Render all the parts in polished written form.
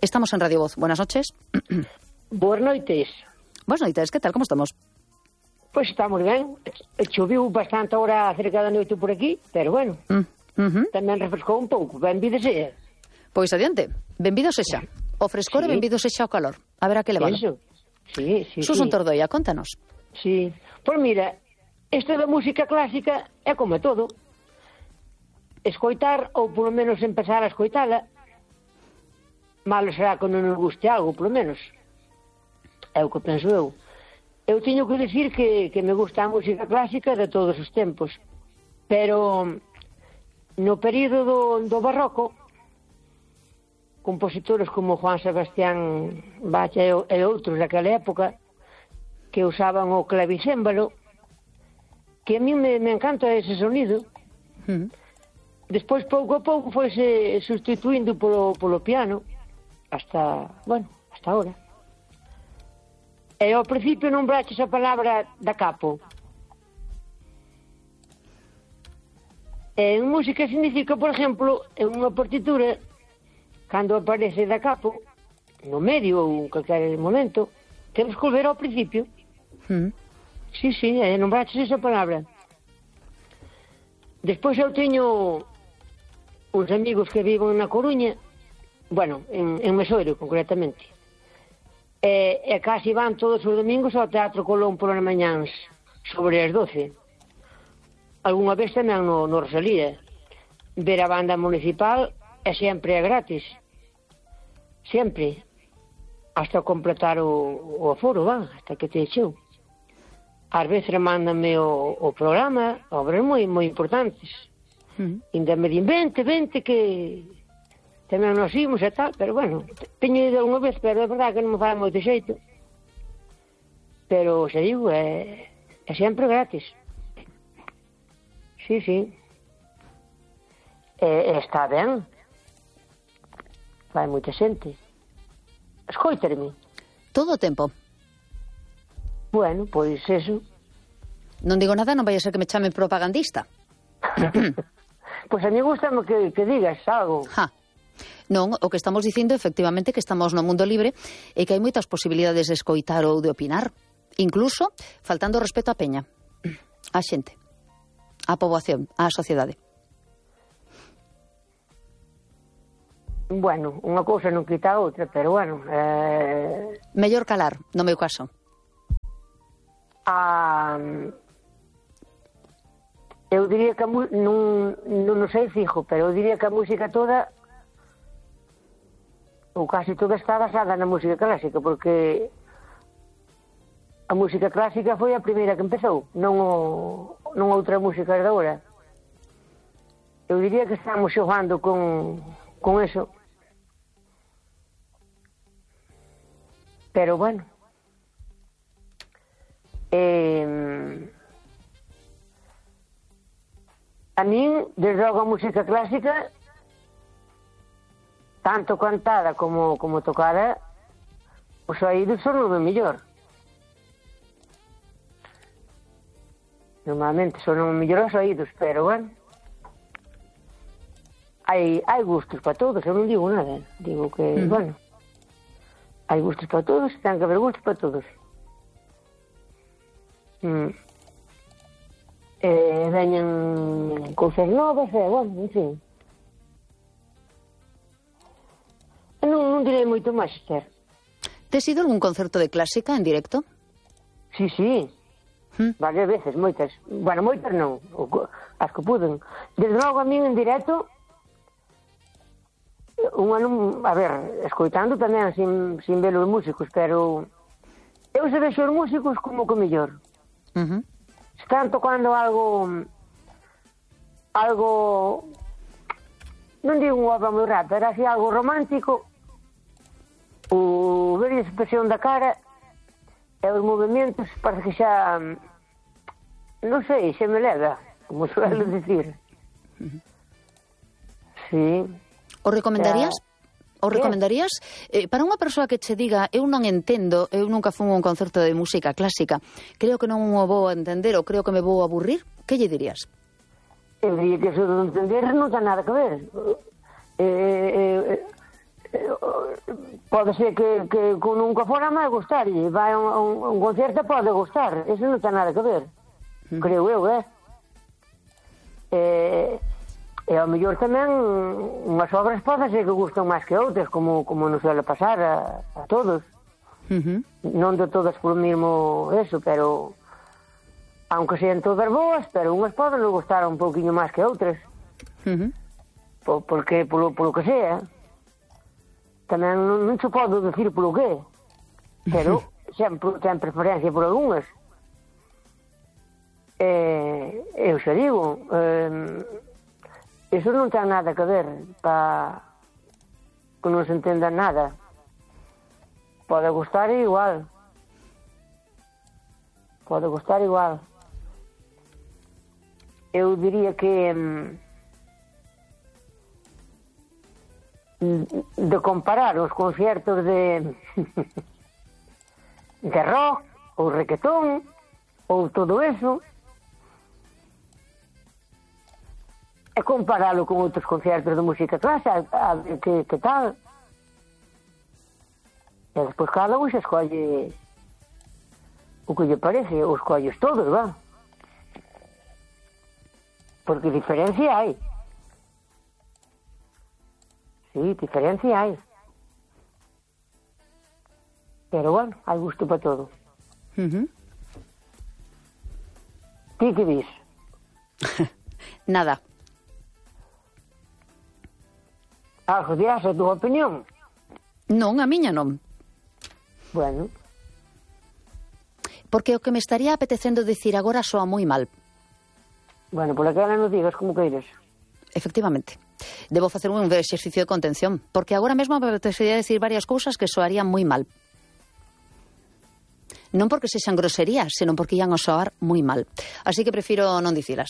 Estamos en Radio Voz. Buenas noches. Boas noites. Buenas noites, que tal, como estamos? Pois estamos ben. Choviu bastante ahora cerca da noite por aquí, pero bueno, tamén refrescou un pouco. Benvida sea. Pois adiante, benvido sexa. O frescor e benvido sexa o calor. A ver a que levalo. Eso. Sí. Susun Tordoia, contanos. Sí. Pois mira, isto da música clásica é como todo. Escoitar, ou polo menos empezar a escoitala, malo será que non nos guste algo, polo menos. É o que penso eu. Eu teño que dicir que me gusta a música clásica de todos os tempos, pero no período do barroco, compositores como Juan Sebastián Bach e outros daquela época que usaban o clavicémbalo, que a mí me encanta ese sonido. Despois, pouco a pouco, foise sustituindo polo piano hasta ahora. E ao principio non braches a palabra da capo. En música significa, por exemplo, en unha partitura, cando aparece da capo, no medio ou en calquer momento, temos que volver ao principio. Sí, non braches esa palabra. Despois eu teño uns amigos que viven na Coruña, bueno, en Mesoiro, concretamente. E casi van todos os domingos ao Teatro Colón polas mañáns, sobre as 12. Algúna vez tamén no Rosalía. Ver a banda municipal é sempre gratis. Sempre. Hasta completar o aforo, hasta que te echeu. Ás veces mándame o programa, obras moi importantes. Ainda me din, vente, que tamén nos imos e tal, pero bueno, teño ido unha vez, pero é verdade que non me fai moito xeito. Pero, xa digo, é sempre gratis. Sí. Está ben. Vai moita xente. Escoitarme. Todo o tempo. Bueno, pois eso. Non digo nada, non vai a ser que me chamen propagandista. Pois a mí gustame que digas algo. Non, o que estamos dicindo efectivamente que estamos no mundo libre e que hai moitas posibilidades de escoitar ou de opinar, incluso faltando respeto á peña, á xente, á poboación, á sociedade. Bueno, unha cousa non quita a outra, pero bueno... Mellor calar, no meu caso. Eu diría que non sei fijo, pero eu diría que a música toda, ou casi toda, está basada na música clásica, porque a música clásica foi a primeira que empezou, non outra música de agora. Eu diría que estamos xogando con eso. Pero bueno, a min, desde logo, a música clásica, tanto cantada como tocada, os oídos son o mellor. Normalmente son o mellor os oídos, pero bueno, hai gustos para todos, eu non digo nada, digo que, bueno, hai gustos para todos, ten que haber gustos para todos. Veñan cousas novas, bueno, en fin. Non direi moito máis, Esther. Tes ido algún concerto de clásica en directo? Sí. Varias veces, moitas. Bueno, moitas non, as que puden. Desde logo a min en directo, a ver, escoitando tamén sin ver os músicos, pero eu se vexo os músicos como que mellor. Están tocando algo, non digo unha obra moi rara, pero así algo romántico, o ver a expresión da cara e os movimentos, parece que xa, non sei, xa me leva, como suelo dicir. Sí. O recomendarías? Para unha persoa que che diga, eu non entendo, eu nunca fui a un concerto de música clásica, creo que non o vou a entender ou creo que me vou a aburrir, que lle dirías? Eu diría que eso de entender non ten nada que ver. pode ser que nunca fora máis gustar, e vai a un concerto pode gustar, eso non ten nada que ver, creo eu, E ao mellor tamén unhas obras pode ser que gustan máis que outras, como non suele pasar a todos. Non de todas polo mismo eso, pero aunque sean todas boas, pero unhas poden non gustar un pouquiño máis que outras. Porque polo que sea. Tamén non se pode decir polo que, pero sempre ten preferencia por algunhas. Eu xa digo, iso non ten nada que ver para que non se entenda nada. Pode gustar igual. Pode gustar igual. Eu diría que de comparar os concertos de rock ou requetón ou todo eso e comparalo con outros concertos de música clásica, que tal, e despois cada un se escolle o que lle parece, os escolles todos, va, porque diferencia hai. Sí, diferencia hai. Pero bueno, hai gusto para todo. Ti que dis? Nada. Algo dirás a túa opinión? Non, a miña non. Bueno. Porque o que me estaría apetecendo dicir agora soa moi mal. Bueno, por aquela non digas como queires. Efectivamente. Debo facer un exercicio de contención, porque agora mesmo me apetecería decir varias cousas que soarían moi mal. Non porque sexan groserías, senón porque ian a soar moi mal. Así que prefiro non dicilas.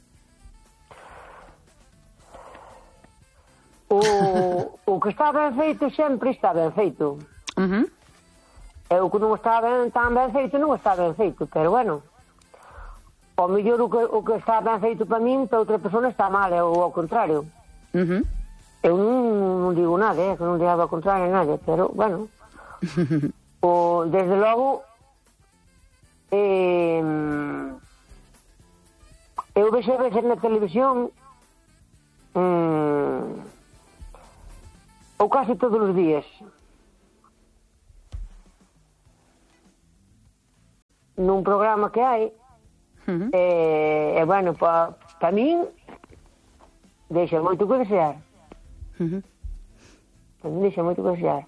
O que está ben feito sempre está ben feito. E o que non está tan ben feito non está ben feito, pero bueno, ao mellor o que está ben feito para min, para outra persona está mal, ou ao contrario. Eu non digo nada, que non digo ao contrario a nadie, pero bueno, desde logo eu vexo a veces na televisión ou casi todos os días nun programa que hai e bueno, para min deixa moito que desear. Deixa moito que desear,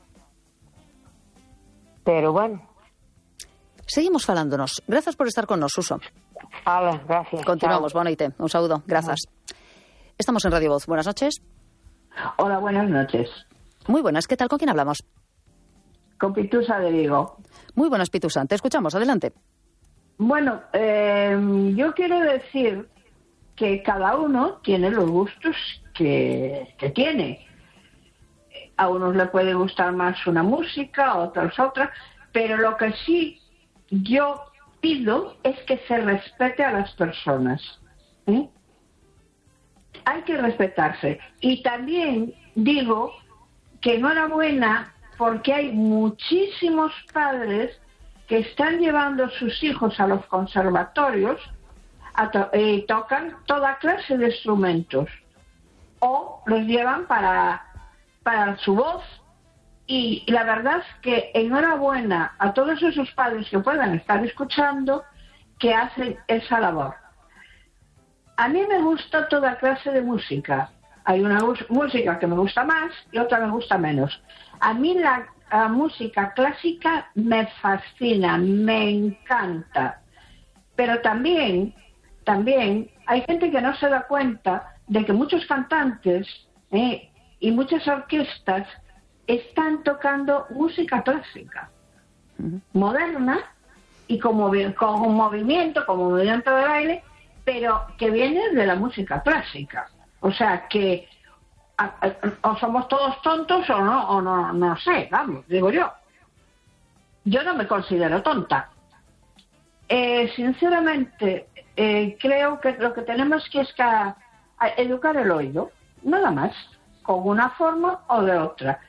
pero bueno, seguimos falándonos. Grazas por estar con nos, Suso. Ala, gracias. Continuamos, boa noite, un saúdo, grazas. Estamos en Radio Voz, buenas noches. Hola, buenas noches. Muy buenas, ¿qué tal? ¿Con quién hablamos? Con Pitusa de Vigo. Muy buenas, Pitusa, te escuchamos, adelante. Bueno, yo quiero decir que cada uno tiene los gustos que tiene. A unos le puede gustar más una música, a otros otra, pero lo que sí yo pido es que se respete a las personas. Hay que respetarse. Y también digo que enhorabuena porque hay muchísimos padres que están llevando a sus hijos a los conservatorios y tocan toda clase de instrumentos o los llevan para su voz, y la verdad es que enhorabuena a todos esos padres que puedan estar escuchando que hacen esa labor. A mí me gusta toda clase de música. Hay una música que me gusta más y otra me gusta menos. A mí la música clásica me fascina, me encanta. Pero también hay gente que no se da cuenta de que muchos cantantes y muchas orquestas están tocando música clásica, moderna y con movimiento de baile, pero que viene de la música clásica. O sea que o somos todos tontos o no sé, vamos, digo yo. Yo no me considero tonta. Sinceramente, creo que lo que tenemos que es educar el oído, nada más, con una forma o de otra.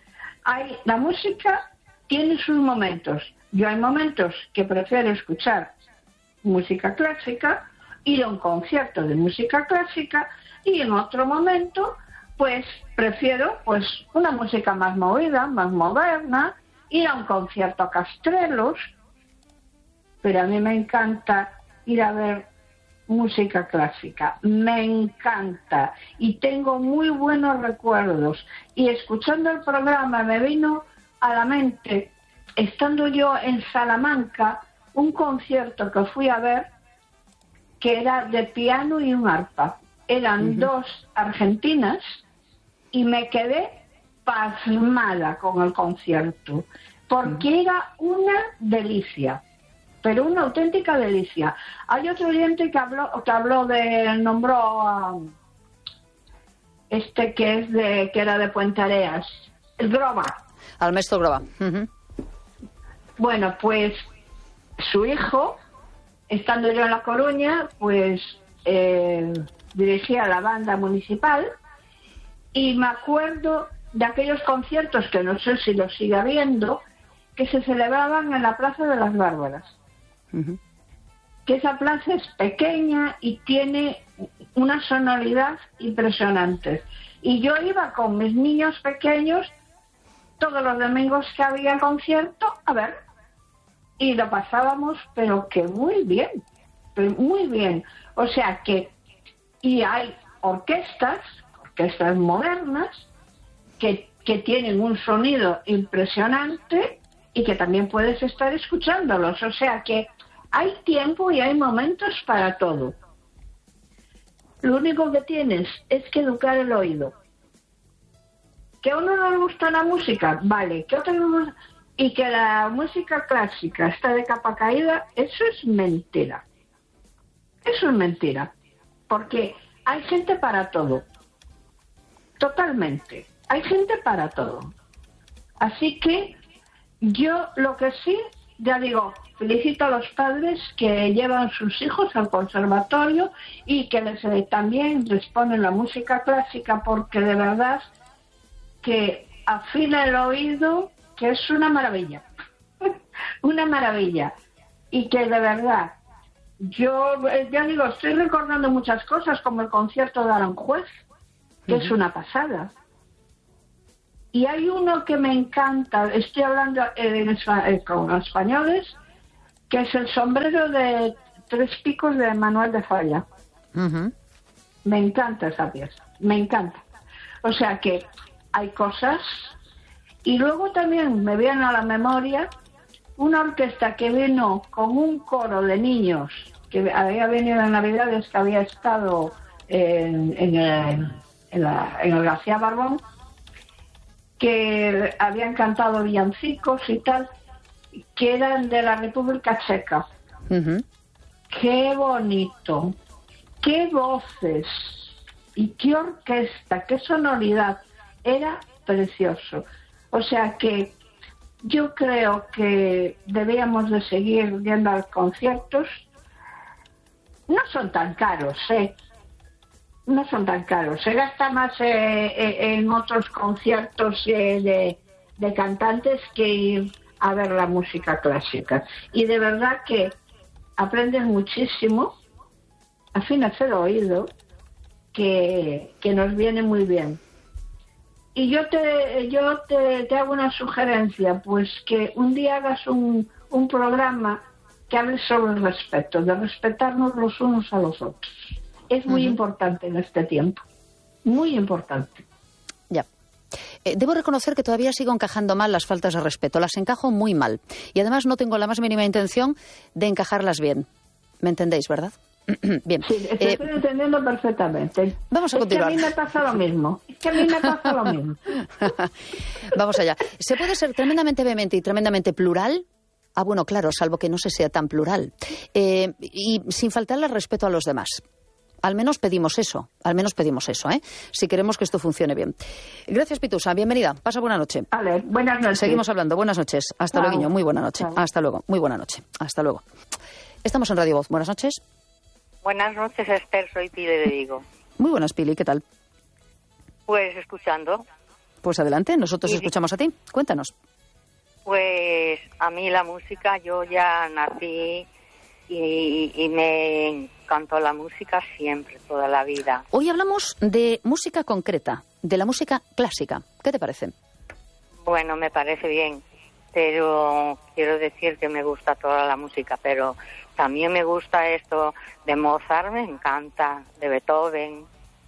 La música tiene sus momentos. Yo hay momentos que prefiero escuchar música clásica, ir a un concierto de música clásica, y en otro momento pues prefiero pues una música más movida, más moderna, ir a un concierto a Castrelos, pero a mí me encanta ir a ver música clásica, me encanta, y tengo muy buenos recuerdos, y escuchando el programa me vino a la mente, estando yo en Salamanca, un concierto que fui a ver que era de piano y un arpa. Eran dos argentinas y me quedé pasmada con el concierto, porque era una delicia, pero una auténtica delicia. Hay otro oyente que nombró a que era de Puente Areas, el Groba. Al maestro Groba. Bueno, pues su hijo, estando yo en La Coruña, pues dirigía la banda municipal, y me acuerdo de aquellos conciertos, que no sé si los sigue habiendo, que se celebraban en la Plaza de las Bárbaras. Que esa plaza es pequeña y tiene una sonoridad impresionante. Y yo iba con mis niños pequeños todos los domingos que había concierto a ver, y lo pasábamos pero que muy bien, o sea que, y hay orquestas modernas que tienen un sonido impresionante y que también puedes estar escuchándolos, o sea que hay tiempo y hay momentos para todo. Lo único que tienes es que educar el oído. Que a uno no le gusta la música, vale, que a otro no le gusta, y que la música clásica está de capa caída, eso es mentira. Eso es mentira. Porque hay gente para todo. Totalmente. Hay gente para todo. Así que yo lo que sí, ya digo, felicito a los padres que llevan sus hijos al conservatorio y que también les ponen la música clásica, porque de verdad que afina el oído, que es una maravilla. Una maravilla. Y que de verdad, yo ya digo, estoy recordando muchas cosas, como el concierto de Aranjuez, que es una pasada. Y hay uno que me encanta, estoy hablando con los españoles, que es el sombrero de 3 picos de Manuel de Falla. Me encanta esa pieza, me encanta. O sea que hay cosas. Y luego también me viene a la memoria una orquesta que vino con un coro de niños, que había venido en Navidades, que había estado en el García Barbón, que habían cantado villancicos y tal, que eran de la República Checa. Qué bonito, qué voces y qué orquesta, qué sonoridad, era precioso. O sea que yo creo que debíamos de seguir yendo a los conciertos. No son tan caros, no son tan caros. Se gasta más en otros conciertos de cantantes que ir a ver la música clásica. Y de verdad que aprendes muchísimo, afinas el oído, que nos viene muy bien. Y yo te hago una sugerencia, pues que un día hagas un programa que hable sobre el respeto, de respetarnos los unos a los otros. Es muy importante en este tiempo, muy importante. Ya. Debo reconocer que todavía sigo encajando mal las faltas de respeto, las encajo muy mal. Y además no tengo la más mínima intención de encajarlas bien. ¿Me entendéis, verdad? Bien. Sí, estoy entendiendo perfectamente. Vamos a continuar. Es que a mí me pasa lo mismo. Vamos allá. ¿Se puede ser tremendamente vehemente y tremendamente plural? Ah, bueno, claro, salvo que no se sea tan plural. Y sin faltarle respeto a los demás. Al menos pedimos eso, ¿eh? Si queremos que esto funcione bien. Gracias, Pitusa. Bienvenida. Pasa buena noche. Vale, buenas noches. Seguimos hablando. Buenas noches. Hasta luego. Muy buena noche. Chao. Hasta luego. Muy buena noche. Hasta luego. Estamos en Radio Voz. Buenas noches. Buenas noches, Esther. Soy Pili de Vigo. Muy buenas, Pili. ¿Qué tal? Pues escuchando. Pues adelante, nosotros escuchamos a ti. Cuéntanos. Pues a mí la música, yo ya nací y me encantó la música siempre, toda la vida. Hoy hablamos de música concreta, de la música clásica. ¿Qué te parece? Bueno, me parece bien, pero quiero decir que me gusta toda la música, pero también me gusta esto de Mozart, me encanta, de Beethoven,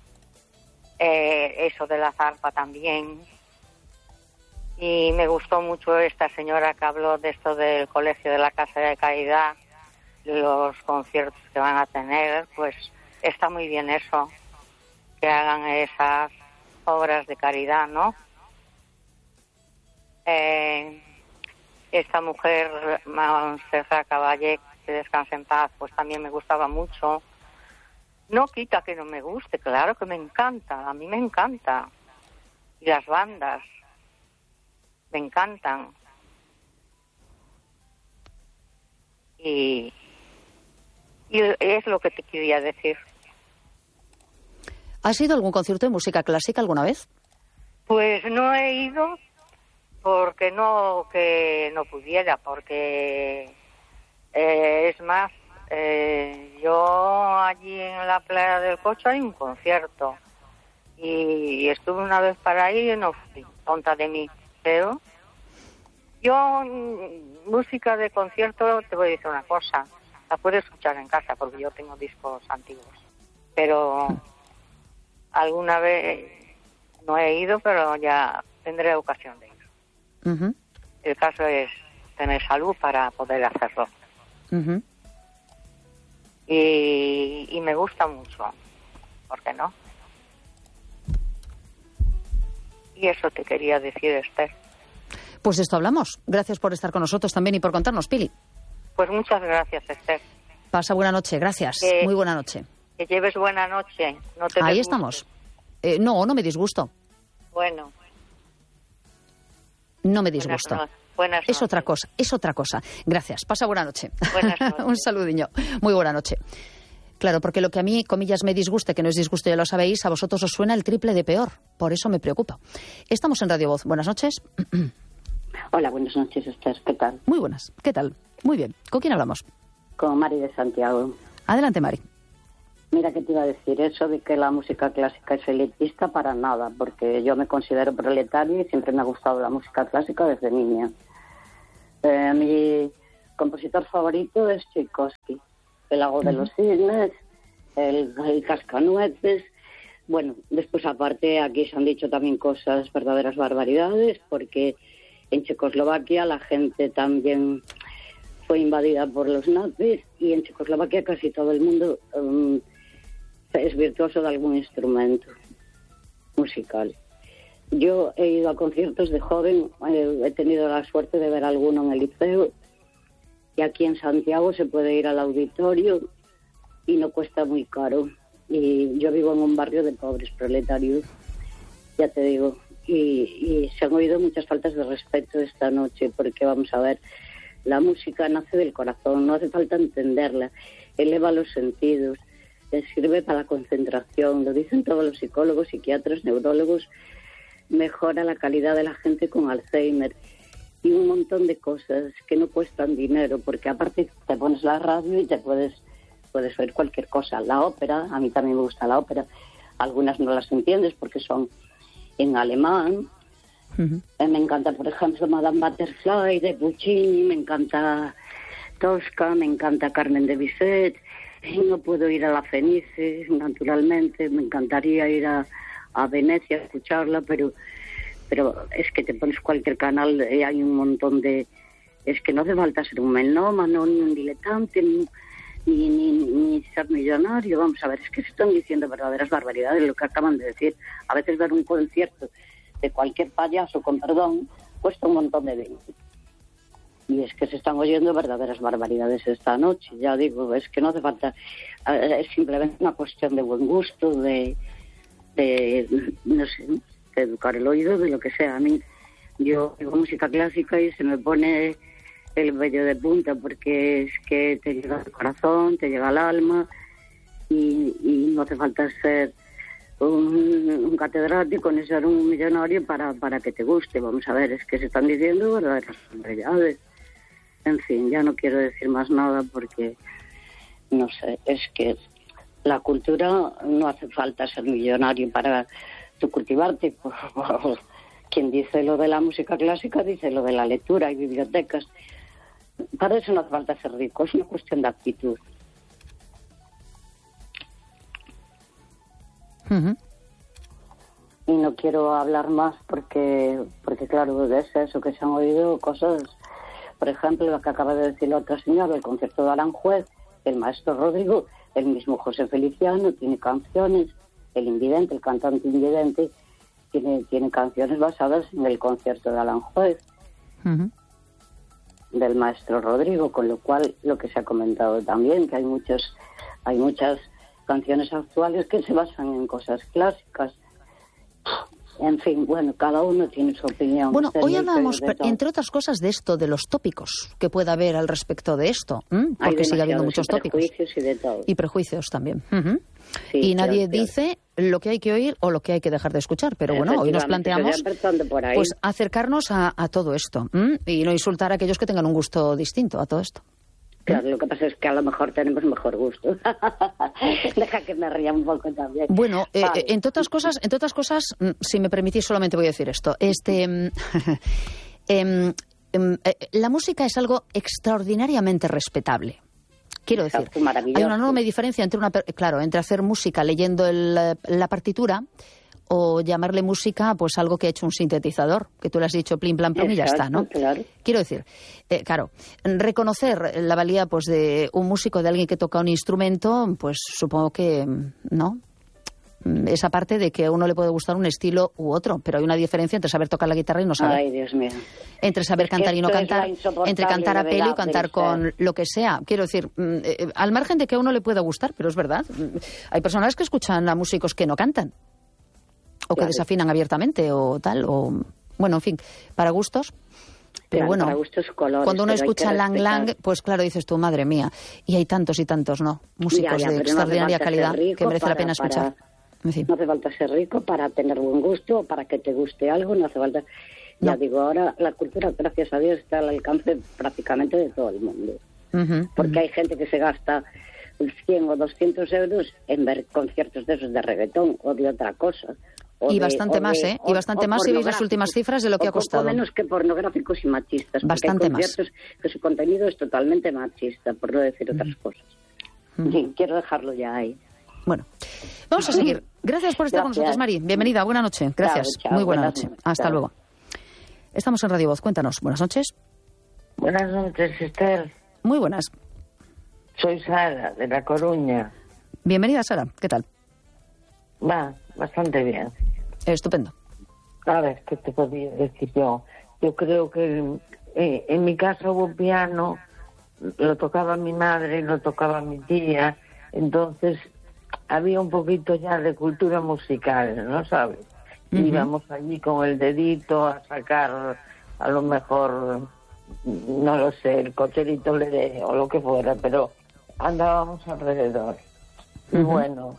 eso de la zarpa también. Y me gustó mucho esta señora que habló de esto del Colegio de la Casa de Caridad, los conciertos que van a tener, pues está muy bien eso, que hagan esas obras de caridad, ¿no? Esta mujer, Montserrat Caballé, que descanse en paz, pues también me gustaba mucho. No quita que no me guste, claro que me encanta, a mí me encanta. Y las bandas me encantan. Y es lo que te quería decir. ¿Has ido a algún concierto de música clásica alguna vez? Pues no he ido porque no pudiera, porque es más, yo allí en la playa del Cocho hay un concierto y estuve una vez para ir y no fui, tonta de mí, pero yo música de concierto te voy a decir una cosa, la puedo escuchar en casa porque yo tengo discos antiguos, pero alguna vez no he ido, pero ya tendré ocasión de ir. Uh-huh. El caso es tener salud para poder hacerlo. Uh-huh. Y me gusta mucho, ¿por qué no? Y eso te quería decir, Esther. Pues de esto hablamos. Gracias por estar con nosotros también y por contarnos, Pili. Pues muchas gracias, Esther. Pasa buena noche, gracias. Muy buena noche. Que lleves buena noche. No te Ahí disgustes. estamos. No me disgusto. Bueno. No me disgusto. Buenas noches. Es otra cosa. Gracias. Pasa buena noche. Buenas noches. Un saludiño. Muy buena noche. Claro, porque lo que a mí, comillas, me disguste, que no es disgusto, ya lo sabéis, a vosotros os suena el triple de peor. Por eso me preocupa. Estamos en Radio Voz. Buenas noches. Hola, buenas noches, Esther. ¿Qué tal? Muy buenas. ¿Qué tal? Muy bien. ¿Con quién hablamos? Con Mari de Santiago. Adelante, Mari. Mira, ¿qué te iba a decir? Eso de que la música clásica es elitista, para nada, porque yo me considero proletaria y siempre me ha gustado la música clásica desde niña. Mi compositor favorito es Tchaikovsky, El lago de los cisnes, el cascanueces. Bueno, después aparte aquí se han dicho también cosas, verdaderas barbaridades, porque en Checoslovaquia la gente también fue invadida por los nazis y en Checoslovaquia casi todo el mundo es virtuoso de algún instrumento musical. Yo he ido a conciertos de joven, he tenido la suerte de ver alguno en el liceo y aquí en Santiago se puede ir al auditorio y no cuesta muy caro. Y yo vivo en un barrio de pobres proletarios, ya te digo, y se han oído muchas faltas de respeto esta noche, porque vamos a ver, la música nace del corazón, no hace falta entenderla, eleva los sentidos, sirve para la concentración, lo dicen todos los psicólogos, psiquiatras, neurólogos, mejora la calidad de la gente con Alzheimer y un montón de cosas que no cuestan dinero, porque aparte te pones la radio y te puedes oír cualquier cosa. La ópera, a mí también me gusta la ópera, algunas no las entiendes porque son en alemán. Uh-huh. Me encanta, por ejemplo, Madame Butterfly de Puccini, me encanta Tosca, me encanta Carmen de Bizet. Y no puedo ir a la Fenice, naturalmente, me encantaría ir a Venecia a escucharla, pero es que te pones cualquier canal y hay un montón de... Es que no hace falta ser un melómano, ni un diletante, ni ser millonario. Vamos a ver, es que se están diciendo verdaderas barbaridades lo que acaban de decir. A veces ver un concierto de cualquier payaso, con perdón, cuesta un montón de dinero. Y es que se están oyendo verdaderas barbaridades esta noche. Ya digo, es que no hace falta... Es simplemente una cuestión de buen gusto, de no sé, de educar el oído, de lo que sea. A mí, yo oigo música clásica y se me pone el vello de punta, porque es que te llega al corazón, te llega al alma, y no hace falta ser un catedrático ni ser un millonario para que te guste. Vamos a ver, es que se están diciendo verdaderas realidades. En fin, ya no quiero decir más nada porque, no sé, es que la cultura no hace falta ser millonario para tú cultivarte. Quien dice lo de la música clásica dice lo de la lectura y bibliotecas. Para eso no hace falta ser rico, es una cuestión de actitud. Uh-huh. Y no quiero hablar más porque claro, es eso, que se han oído cosas, por ejemplo, lo que acaba de decir la otra señora, el concierto de Aranjuez, el maestro Rodrigo, el mismo José Feliciano, tiene canciones, el invidente, el cantante invidente, tiene canciones basadas en el concierto de Aranjuez, Uh-huh. del maestro Rodrigo, con lo cual, lo que se ha comentado también, que hay muchas canciones actuales que se basan en cosas clásicas. En fin, bueno, cada uno tiene su opinión. Bueno, hoy hablábamos, entre otras cosas, de esto, de los tópicos que pueda haber al respecto de esto, porque sigue habiendo muchos tópicos. Prejuicios y de todo. Y prejuicios también. Uh-huh. Sí, y nadie claro. dice lo que hay que oír o lo que hay que dejar de escuchar. Pero bueno, hoy nos planteamos pues acercarnos a todo esto y no insultar a aquellos que tengan un gusto distinto a todo esto. Claro, lo que pasa es que a lo mejor tenemos mejor gusto. Deja que me ría un poco también. Bueno, vale. entre otras cosas, si me permitís, solamente voy a decir esto. La música es algo extraordinariamente respetable. Quiero decir, hay una enorme diferencia entre hacer música leyendo la partitura o llamarle música pues algo que ha hecho un sintetizador, que tú le has dicho plim, plan, plum y ya está, ¿no? Claro. Quiero decir, claro, reconocer la valía pues de un músico, de alguien que toca un instrumento, pues supongo que, ¿no? Esa parte de que a uno le puede gustar un estilo u otro, pero hay una diferencia entre saber tocar la guitarra y no saber. Ay, Dios mío. Entre saber cantar y no cantar, entre cantar a pelo y cantar con lo que sea. Quiero decir, al margen de que a uno le pueda gustar, pero es verdad, hay personas que escuchan a músicos que no cantan, o que desafinan abiertamente, o tal, o... Bueno, en fin, para gustos. Pero claro, bueno, para gustos, colores, cuando uno escucha Lang Lang, pues claro, dices tú, madre mía. Y hay tantos y tantos, ¿no? Músicos de extraordinaria calidad que merece la pena escuchar. En fin. No hace falta ser rico para tener buen gusto, para que te guste algo, no hace falta... No. Ya digo, ahora la cultura, gracias a Dios, está al alcance prácticamente de todo el mundo. Porque hay gente que se gasta 100 o 200 euros en ver conciertos de esos de reggaetón o de otra cosa. Y bastante más, ¿eh? Y bastante más si veis las últimas cifras de lo que ha costado. O menos que pornográficos y machistas. Bastante hay conciertos que su contenido es totalmente machista, por no decir otras cosas. Sí, quiero dejarlo ya ahí. Bueno, vamos a seguir. Gracias por estar con nosotros, Mari. Bienvenida, buena noche. Gracias. Chao, muy buena buenas noche. noches. Hasta luego. Estamos en Radio Voz. Cuéntanos. Buenas noches. Buenas noches, Esther. Muy buenas. Soy Sara, de La Coruña. Bienvenida, Sara. ¿Qué tal? Va, bastante bien. Estupendo. A ver, ¿qué te podía decir yo? Yo creo que en mi casa hubo piano, lo tocaba mi madre, lo tocaba mi tía, entonces había un poquito ya de cultura musical, ¿no sabes? Íbamos allí con el dedito a sacar a lo mejor, no lo sé, el cocherito Leré o lo que fuera, pero andábamos alrededor. Y bueno,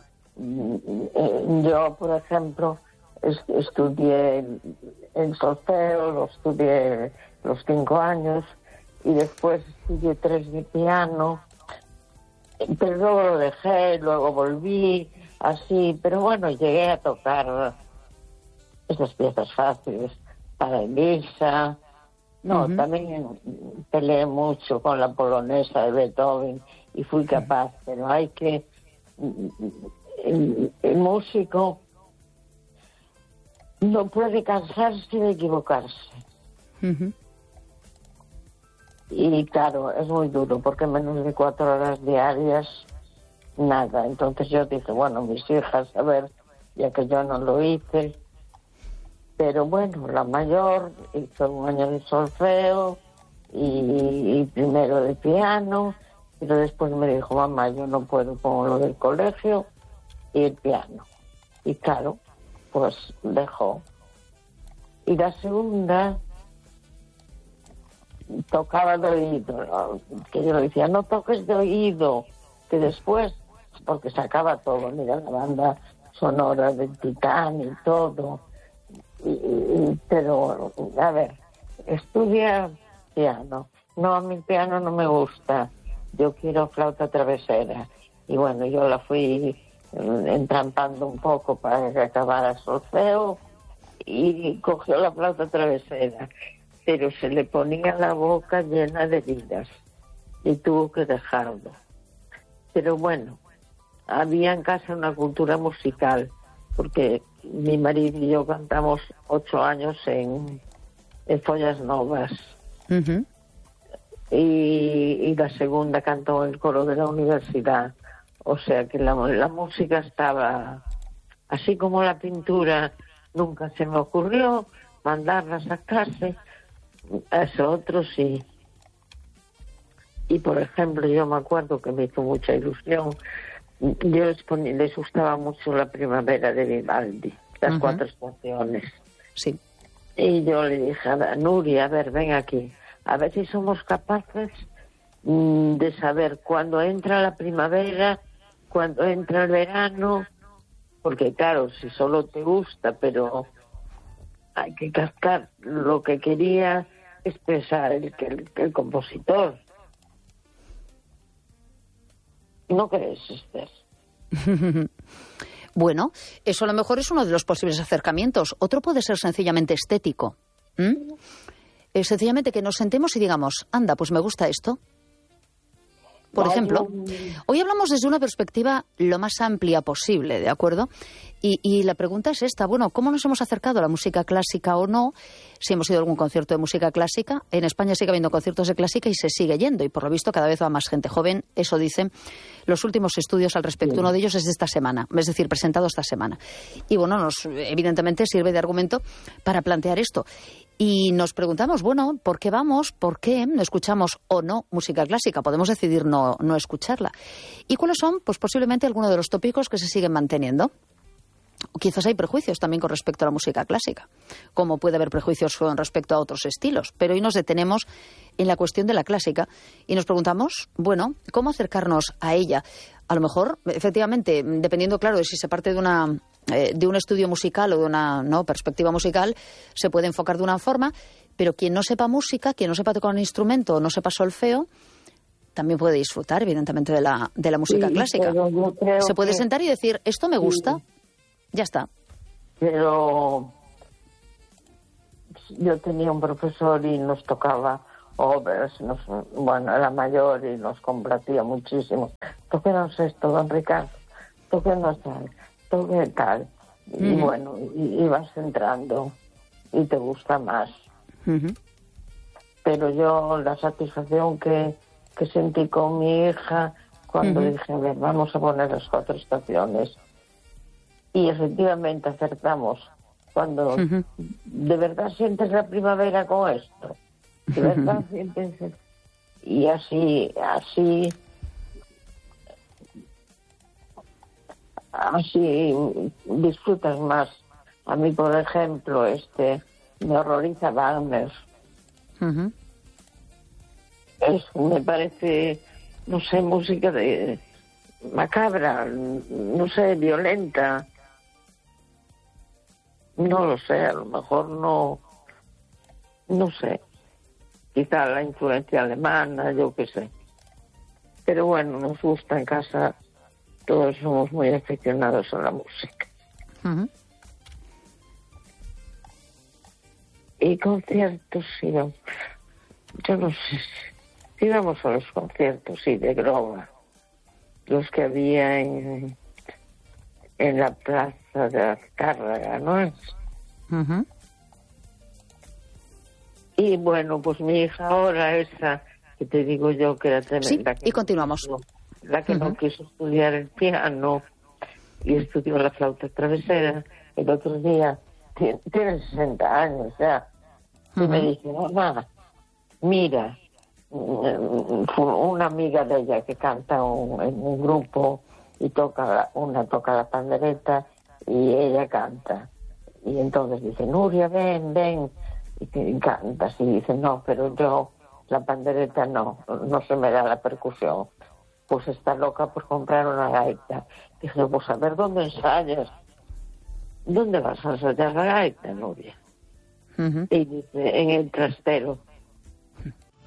yo, por ejemplo, estudié el solfeo, lo estudié los 5 años y después estudié 3 de piano, pero luego lo dejé, luego volví, así, pero bueno, llegué a tocar esas piezas fáciles para Elisa. No, también peleé mucho con la polonesa de Beethoven y fui capaz, pero hay que... El músico no puede cansarse de equivocarse. Y claro, es muy duro porque menos de 4 horas diarias, nada. Entonces yo dije, bueno, mis hijas, a ver, ya que yo no lo hice. Pero bueno, la mayor hizo 1 año de solfeo y primero de piano, pero después me dijo, mamá, yo no puedo con lo del colegio y el piano. Y claro, pues dejó. Y la segunda tocaba de oído, ¿no? Que yo le decía, no toques de oído, que después, porque sacaba todo, mira, la banda sonora del Titán y todo. Pero, a ver, estudia piano. No, a mí el piano no me gusta. Yo quiero flauta travesera. Y bueno, yo la fui entrampando un poco para que acabara solfeo y cogió la flauta travesera. Pero se le ponía la boca llena de heridas y tuvo que dejarlo. Pero bueno, había en casa una cultura musical, porque mi marido y yo cantamos 8 años en Follas Novas. Ujú. Y la segunda cantó en el coro de la universidad. O sea que la música estaba, así como la pintura, nunca se me ocurrió mandarla a sacarse, a eso otro sí. Y por ejemplo, yo me acuerdo que me hizo mucha ilusión, les gustaba mucho La primavera de Vivaldi, las 4 estaciones. Sí. Y yo le dije a Nuria, a ver, ven aquí, a ver si somos capaces de saber cuándo entra la primavera, cuándo entra el verano, porque claro, si solo te gusta, pero hay que captar lo que quería expresar el compositor. ¿No crees, Esther? Bueno, eso a lo mejor es uno de los posibles acercamientos. Otro puede ser sencillamente estético. Sencillamente que nos sentemos y digamos, anda, pues me gusta esto. Por ejemplo, hoy hablamos desde una perspectiva lo más amplia posible, ¿de acuerdo? Y la pregunta es esta, bueno, ¿cómo nos hemos acercado a la música clásica o no? Si hemos ido a algún concierto de música clásica. En España sigue habiendo conciertos de clásica y se sigue yendo, y por lo visto cada vez va más gente joven, eso dicen los últimos estudios al respecto. Uno de ellos es de esta semana, es decir, presentado esta semana. Y bueno, evidentemente sirve de argumento para plantear esto. Y nos preguntamos, bueno, ¿por qué vamos? ¿Por qué no escuchamos o no música clásica? Podemos decidir no escucharla. ¿Y cuáles son? Pues posiblemente algunos de los tópicos que se siguen manteniendo. O quizás hay prejuicios también con respecto a la música clásica, como puede haber prejuicios con respecto a otros estilos. Pero hoy nos detenemos en la cuestión de la clásica y nos preguntamos, bueno, ¿cómo acercarnos a ella? A lo mejor, efectivamente, dependiendo, claro, de si se parte de un estudio musical o de una perspectiva musical, se puede enfocar de una forma, pero quien no sepa música, quien no sepa tocar un instrumento o no sepa solfeo, también puede disfrutar, evidentemente, de la música clásica. Se puede sentar y decir, esto me gusta, ya está. Pero yo tenía un profesor y nos tocaba obras, era mayor y nos complacía muchísimo. Tóquenos esto, don Ricardo, tóquenos tal, toque tal. Y bueno, y vas entrando y te gusta más. Pero yo la satisfacción que sentí con mi hija cuando dije, a ver, vamos a poner las 4 estaciones. Y efectivamente acertamos. Cuando de verdad sientes la primavera con esto. De verdad sientes. Y así disfrutas más. A mí, por ejemplo, me horroriza Wagner. Me parece, no sé, música de macabra, no sé, violenta. No lo sé, a lo mejor no sé. Quizá la influencia alemana, yo qué sé. Pero bueno, nos gusta en casa, todos somos muy aficionados a la música. Y conciertos, sí, yo no sé, íbamos a los conciertos, sí, de Groba, los que había en la plaza de Azcárraga, ¿no es? Y bueno, pues mi hija ahora, esa que te digo yo que era tremenda. Sí, y continuamos. La que no quiso estudiar el piano y estudió la flauta travesera, el otro día, tiene 60 años ya, y me dice, mamá, mira, una amiga de ella que canta en un grupo y toca la pandereta y ella canta. Y entonces dice, Nuria, ven, y cantas. Y dice, no, pero yo la pandereta no se me da la percusión. pues está loca por comprar una gaita. Dije, pues a ver dónde ensayas. ¿Dónde vas a ensayar la gaita, novia? Ujú. Y dice, en el trastero.